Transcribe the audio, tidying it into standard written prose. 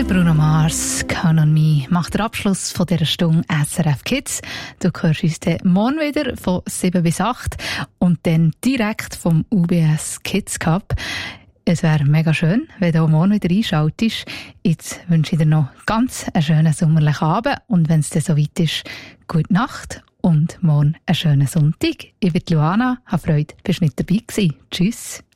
Bruno Mars, Count on Me, macht den Abschluss von dieser Stunde SRF Kids. Du hörst uns dann morgen wieder von 7 bis 8 und dann direkt vom UBS Kids Cup. Es wäre mega schön, wenn du auch morgen wieder einschaltest. Jetzt wünsche ich dir noch ganz einen schönen sommerlichen Abend und wenn es dann soweit ist, gute Nacht und morgen einen schönen Sonntag. Ich bin Luana, habe Freude, bist mit dabei gewesen. Tschüss.